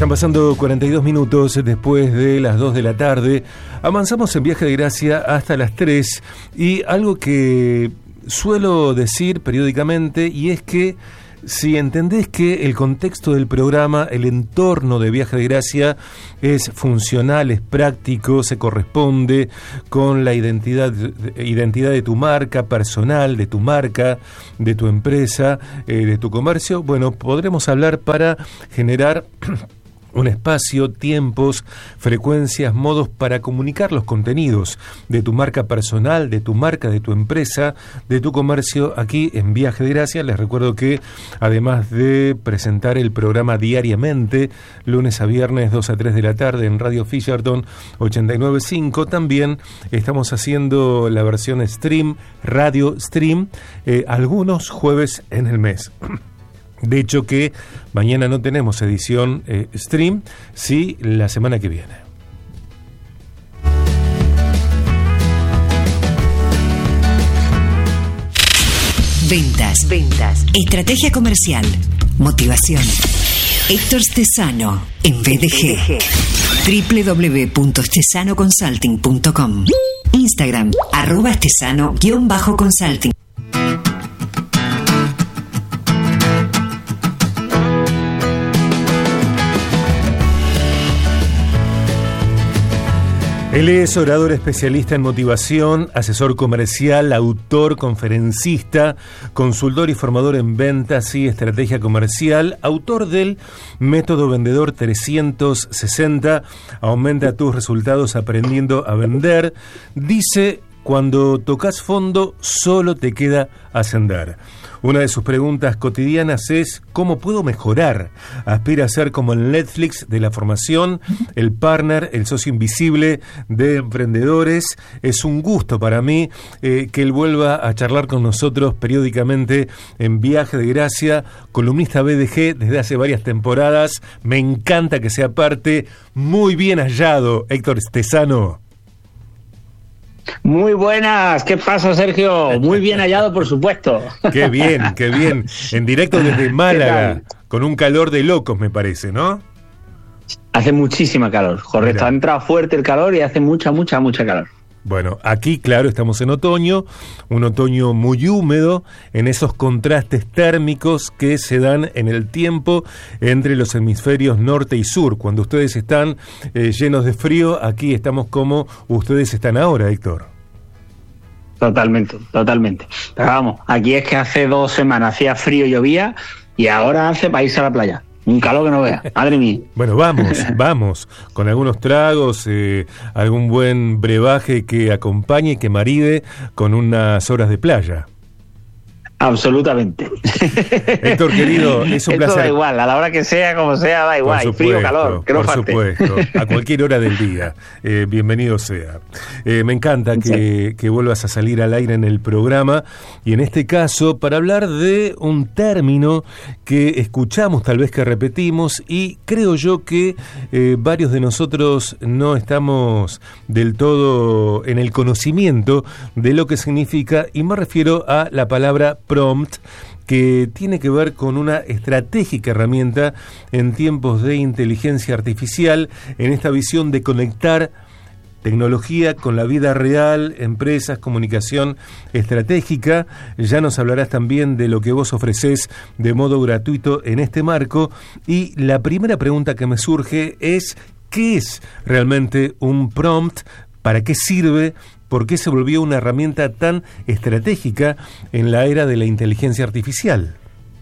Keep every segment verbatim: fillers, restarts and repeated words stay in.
Están pasando cuarenta y dos minutos después de las dos de la tarde. Avanzamos en Viaje de Gracia hasta las tres. Y algo que suelo decir periódicamente, y es que si entendés que el contexto del programa, el entorno de Viaje de Gracia es funcional, es práctico, se corresponde con la identidad, identidad de tu marca personal, de tu marca, de tu empresa, eh, de tu comercio, bueno, podremos hablar para generar un espacio, tiempos, frecuencias, modos para comunicar los contenidos de tu marca personal, de tu marca, de tu empresa, de tu comercio, aquí en Viaje de Gracia. Les recuerdo que además de presentar el programa diariamente, lunes a viernes, dos a tres de la tarde en Radio Fisherton ochenta y nueve punto cinco, también estamos haciendo la versión stream, radio stream, eh, algunos jueves en el mes. De hecho que mañana no tenemos edición eh, stream, sí la semana que viene. Ventas, ventas, estrategia comercial, motivación. Héctor Stesano en B D G. doble u doble u doble u punto stesano consulting punto com. Instagram, arroba stesano-consulting. Él es orador especialista en motivación, asesor comercial, autor, conferencista, consultor y formador en ventas y estrategia comercial, autor del Método Vendedor trescientos sesenta, aumenta tus resultados aprendiendo a vender. Dice, cuando tocas fondo, solo te queda ascender. Una de sus preguntas cotidianas es ¿cómo puedo mejorar? Aspira a ser como el Netflix de la formación, el partner, el socio invisible de emprendedores. Es un gusto para mí eh, que él vuelva a charlar con nosotros periódicamente en Viaje de Gracia, columnista B D G desde hace varias temporadas. Me encanta que sea parte. Muy bien hallado, Héctor Stesano. Muy buenas, ¿qué pasa, Sergio? Muy bien hallado, por supuesto. Qué bien, qué bien. En directo desde Málaga, con un calor de locos, me parece, ¿no? Hace muchísima calor, correcto. Mira. Ha entrado fuerte el calor y hace mucha, mucha, mucha calor. Bueno, aquí, claro, estamos en otoño, un otoño muy húmedo, en esos contrastes térmicos que se dan en el tiempo entre los hemisferios norte y sur. Cuando ustedes están eh, llenos de frío, aquí estamos como ustedes están ahora, Héctor. Totalmente, totalmente. Pero vamos, aquí es que hace dos semanas hacía frío, llovía, y ahora hace para irse a la playa. Un calor que no vea, madre mía. Bueno, vamos, vamos, con algunos tragos, eh, algún buen brebaje que acompañe, que maride con unas horas de playa. Absolutamente. Héctor, querido, es un Esto placer. Da igual, a la hora que sea, como sea, da igual. Supuesto, frío, calor, que no por falte. supuesto, a cualquier hora del día. Eh, bienvenido sea. Eh, me encanta que, sí. que vuelvas a salir al aire en el programa, y en este caso para hablar de un término que escuchamos, tal vez que repetimos, y creo yo que eh, varios de nosotros no estamos del todo en el conocimiento de lo que significa, y me refiero a la palabra prompt, que tiene que ver con una estratégica herramienta en tiempos de inteligencia artificial, en esta visión de conectar tecnología con la vida real, empresas, comunicación estratégica. Ya nos hablarás también de lo que vos ofrecés de modo gratuito en este marco. Y la primera pregunta que me surge es, ¿qué es realmente un prompt? ¿Para qué sirve? ¿Por qué se volvió una herramienta tan estratégica en la era de la inteligencia artificial?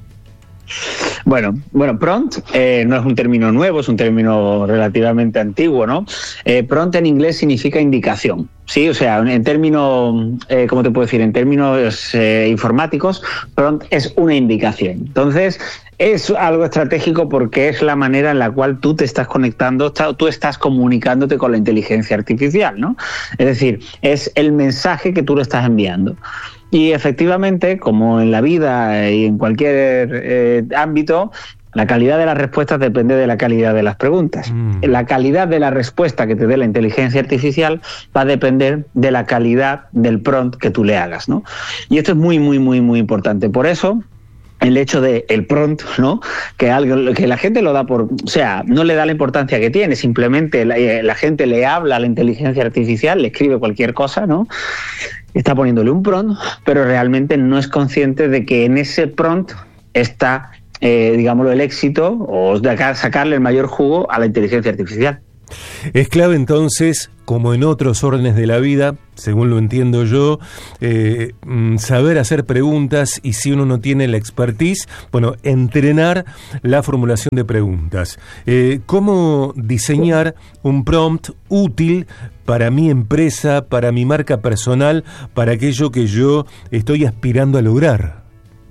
Bueno, bueno, prompt eh, no es un término nuevo, es un término relativamente antiguo, ¿no? Eh, prompt en inglés significa indicación, ¿sí? O sea, en términos, eh, ¿cómo te puedo decir? En términos eh, informáticos, prompt es una indicación. Entonces, es algo estratégico porque es la manera en la cual tú te estás conectando, tú estás comunicándote con la inteligencia artificial, ¿no? Es decir, es el mensaje que tú le estás enviando. Y efectivamente, como en la vida y en cualquier eh, ámbito, la calidad de las respuestas depende de la calidad de las preguntas. Mm. La calidad de la respuesta que te dé la inteligencia artificial va a depender de la calidad del prompt que tú le hagas, ¿no? Y esto es muy, muy, muy, muy importante. Por eso, el hecho de el prompt, ¿no? Que algo que la gente lo da por, o sea, no le da la importancia que tiene, simplemente la, la gente le habla a la inteligencia artificial, le escribe cualquier cosa, ¿no? Está poniéndole un prompt, pero realmente no es consciente de que en ese prompt está, eh, digámoslo, el éxito o de sacarle el mayor jugo a la inteligencia artificial. Es clave entonces, como en otros órdenes de la vida, según lo entiendo yo, eh, saber hacer preguntas y si uno no tiene la expertise, bueno, entrenar la formulación de preguntas. Eh, ¿Cómo diseñar un prompt útil para mi empresa, para mi marca personal, para aquello que yo estoy aspirando a lograr?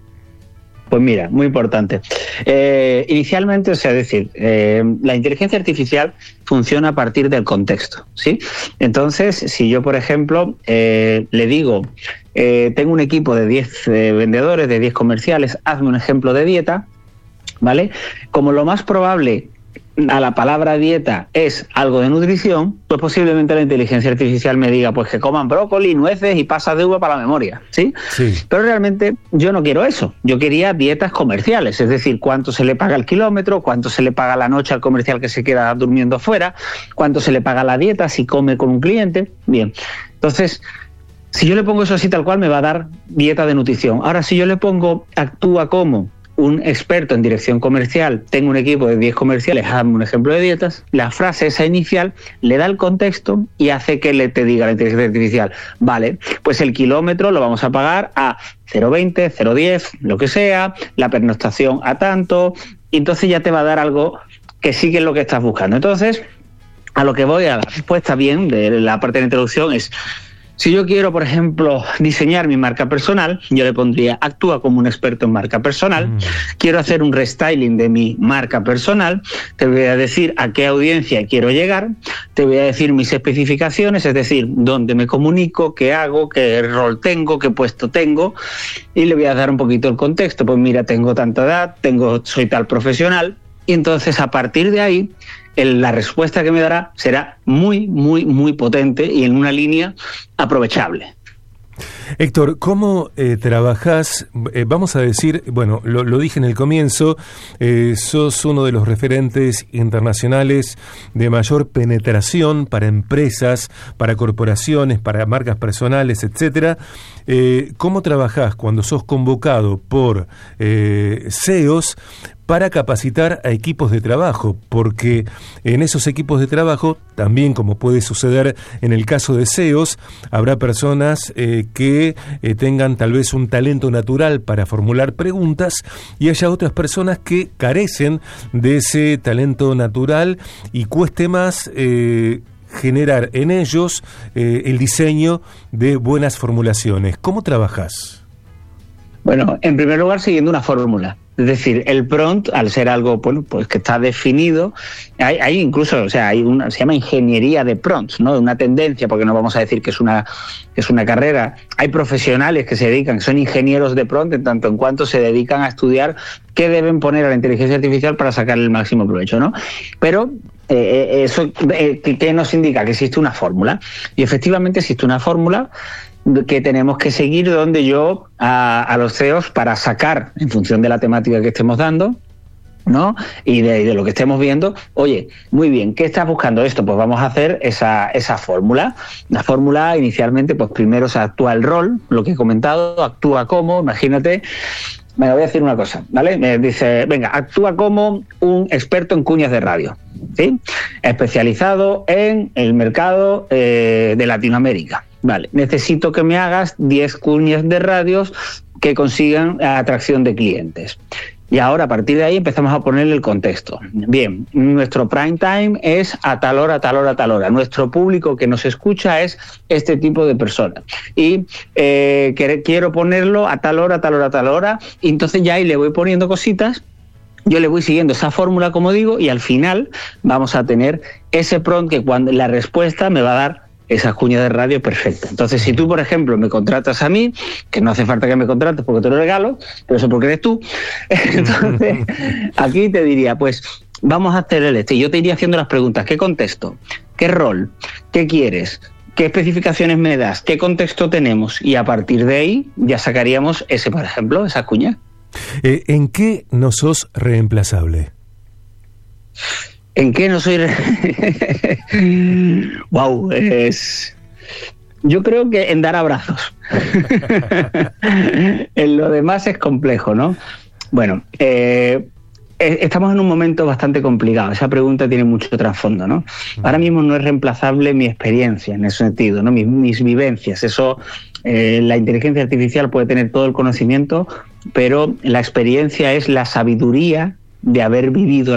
Pues mira, muy importante. Eh, inicialmente, o sea, es decir, eh, la inteligencia artificial funciona a partir del contexto, ¿sí? Entonces, si yo, por ejemplo, eh, le digo, eh, tengo un equipo de diez eh, vendedores, de diez comerciales, hazme un ejemplo de dieta, ¿vale? Como lo más probable a la palabra dieta es algo de nutrición, pues posiblemente la inteligencia artificial me diga pues que coman brócoli, nueces y pasas de uva para la memoria, ¿sí? Sí. Pero realmente yo no quiero eso, yo quería dietas comerciales, es decir, cuánto se le paga el kilómetro, cuánto se le paga la noche al comercial que se queda durmiendo fuera, cuánto se le paga la dieta si come con un cliente. Bien, entonces, si yo le pongo eso así tal cual me va a dar dieta de nutrición. Ahora, si yo le pongo actúa como un experto en dirección comercial, tengo un equipo de diez comerciales, hazme un ejemplo de dietas, la frase esa inicial le da el contexto y hace que le te diga la inteligencia artificial, vale, pues el kilómetro lo vamos a pagar a cero coma veinte, cero coma diez, lo que sea, la pernoctación a tanto, y entonces ya te va a dar algo que sí que es lo que estás buscando. Entonces, a lo que voy a la respuesta bien de la parte de la introducción es, si yo quiero, por ejemplo, diseñar mi marca personal, yo le pondría actúa como un experto en marca personal. Mm. Quiero hacer un restyling de mi marca personal. Te voy a decir a qué audiencia quiero llegar. Te voy a decir mis especificaciones, es decir, dónde me comunico, qué hago, qué rol tengo, qué puesto tengo. Y le voy a dar un poquito el contexto. Pues mira, tengo tanta edad, tengo, soy tal profesional. Y entonces, a partir de ahí, el, la respuesta que me dará será muy, muy, muy potente y en una línea aprovechable. Héctor, ¿cómo eh, trabajás? Eh, vamos a decir, bueno, lo, lo dije en el comienzo, eh, sos uno de los referentes internacionales de mayor penetración para empresas, para corporaciones, para marcas personales, etcétera. Eh, ¿Cómo trabajás cuando sos convocado por eh, C E Os para capacitar a equipos de trabajo? Porque en esos equipos de trabajo, también como puede suceder en el caso de C E Os, habrá personas eh, que eh, tengan tal vez un talento natural para formular preguntas y haya otras personas que carecen de ese talento natural y cueste más eh, generar en ellos eh, el diseño de buenas formulaciones. ¿Cómo trabajás? Bueno, en primer lugar, siguiendo una fórmula. Es decir, el prompt, al ser algo bueno, pues que está definido, hay, hay incluso, o sea, hay una, se llama ingeniería de prompts, ¿no? Una tendencia, porque no vamos a decir que es una que es una carrera. Hay profesionales que se dedican, que son ingenieros de prompt, en tanto en cuanto se dedican a estudiar qué deben poner a la inteligencia artificial para sacarle el máximo provecho, ¿no? Pero eh, eso, eh, ¿qué nos indica? Que existe una fórmula. Y efectivamente existe una fórmula que tenemos que seguir, donde yo a, a los C E Os, para sacar, en función de la temática que estemos dando, ¿no? Y de, de lo que estemos viendo, oye, muy bien, ¿qué estás buscando esto? Pues vamos a hacer esa, esa fórmula. La fórmula, inicialmente, pues primero se actúa el rol, lo que he comentado, actúa como, imagínate, me voy a decir una cosa, ¿vale? Me dice, venga, actúa como un experto en cuñas de radio, ¿sí? Especializado en el mercado eh, de Latinoamérica. Vale, necesito que me hagas diez cuñas de radios que consigan atracción de clientes. Y ahora, a partir de ahí, empezamos a ponerle el contexto. Bien, nuestro prime time es a tal hora, a tal hora, a tal hora. Nuestro público que nos escucha es este tipo de personas. Y eh, que, quiero ponerlo a tal hora, a tal hora, a tal hora. Y entonces ya ahí le voy poniendo cositas. Yo le voy siguiendo esa fórmula, como digo, y al final vamos a tener ese prompt que cuando la respuesta me va a dar esa cuña de radio perfecta. Entonces, si tú, por ejemplo, me contratas a mí, que no hace falta que me contrates porque te lo regalo, pero eso porque eres tú, entonces aquí te diría, pues vamos a hacer el este. Yo te iría haciendo las preguntas, ¿qué contesto? ¿Qué rol? ¿Qué quieres? ¿Qué especificaciones me das? ¿Qué contexto tenemos? Y a partir de ahí ya sacaríamos ese, por ejemplo, esa cuña. Eh, ¿En qué no sos reemplazable? ¿En qué no soy re... Wow, es... Yo creo que en dar abrazos. En lo demás es complejo, ¿no? Bueno, eh, estamos en un momento bastante complicado. Esa pregunta tiene mucho trasfondo, ¿no? Ahora mismo no es reemplazable mi experiencia en ese sentido, ¿no? Mis, mis vivencias. Eso, eh, la inteligencia artificial puede tener todo el conocimiento, pero la experiencia es la sabiduría de haber vivido